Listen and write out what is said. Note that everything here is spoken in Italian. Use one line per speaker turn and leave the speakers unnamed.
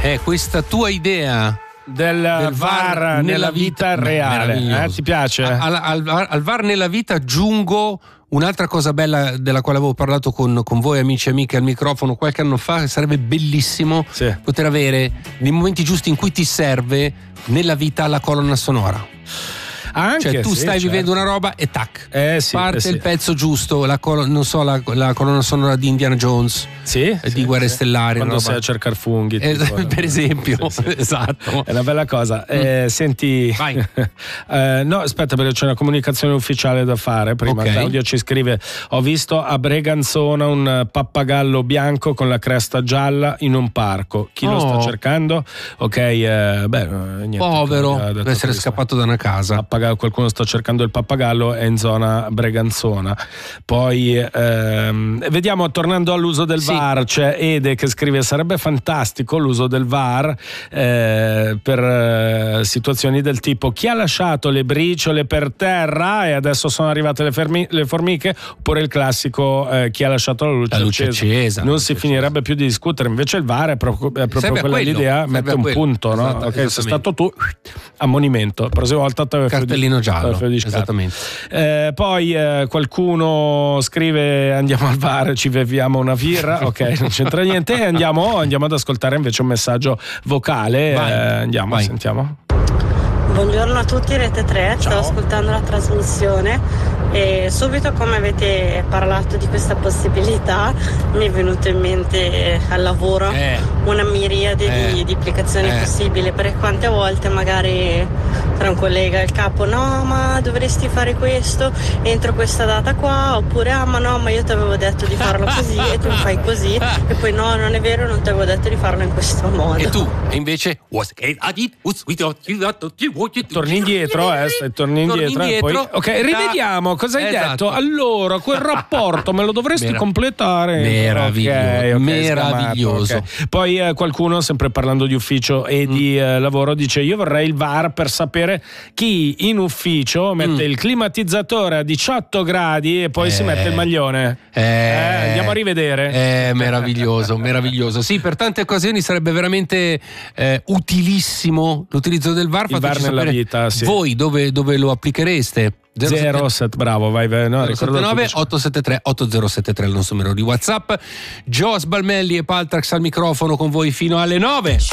questa tua idea
del VAR nella vita reale, ti piace?
Al VAR nella vita aggiungo un'altra cosa bella della quale avevo parlato con voi amici e amiche al microfono qualche anno fa, che sarebbe bellissimo poter avere nei momenti giusti in cui ti serve nella vita la colonna sonora.
Anche,
cioè tu stai vivendo una roba e tac, parte il pezzo giusto, la colonna sonora di Indiana Jones, di Guerre Stellari,
quando sei a cercare funghi
per esempio. Esatto,
è una bella cosa. Senti,
vai.
No, aspetta, perché c'è una comunicazione ufficiale da fare. Prima Claudio ci scrive: ho visto a Breganzona un pappagallo bianco con la cresta gialla in un parco, chi lo sta cercando? Niente,
povero, deve essere scappato da una casa.
Qualcuno sta cercando il pappagallo, è in zona Breganzona. Poi vediamo, tornando all'uso del VAR, c'è Ede che scrive: sarebbe fantastico l'uso del VAR per situazioni del tipo chi ha lasciato le briciole per terra e adesso sono arrivate le formiche, oppure il classico chi ha lasciato la luce accesa. Non si finirebbe più di discutere. Invece il VAR è proprio quella l'idea, mette un punto, no? Ok, sei stato tu, ammonimento, la prossima volta
cartellino giallo, esattamente.
Poi qualcuno scrive: andiamo al VAR, ci beviamo una birra. Ok, non c'entra niente. E andiamo ad ascoltare invece un messaggio vocale. Andiamo, sentiamo.
Buongiorno a tutti, Rete 3, stavo ascoltando la trasmissione e subito, come avete parlato di questa possibilità, mi è venuto in mente al lavoro una miriade di applicazioni possibili, perché quante volte magari tra un collega e il capo: no, ma dovresti fare questo entro questa data qua, oppure ma no, ma io ti avevo detto di farlo così e tu fai così, e poi no, non è vero, non ti avevo detto di farlo in questo modo.
E tu? E invece
torni indietro, torni indietro. Poi, ok, rivediamo cosa hai detto. Allora, quel rapporto me lo dovresti completare.
Meraviglioso, meraviglioso.
Okay. Poi qualcuno, sempre parlando di ufficio e di lavoro, dice: io vorrei il VAR per sapere chi in ufficio mette il climatizzatore a 18 gradi e poi si mette il maglione. Andiamo a rivedere.
Meraviglioso, meraviglioso. Sì, per tante occasioni sarebbe veramente utilissimo l'utilizzo del VAR.
Il VAR nella vita,
voi dove lo applichereste?
07, bravo, vai, no,
079 873 8073 il nostro numero di WhatsApp. Joe Sbalmelli e Paltrax al microfono con voi fino alle 9.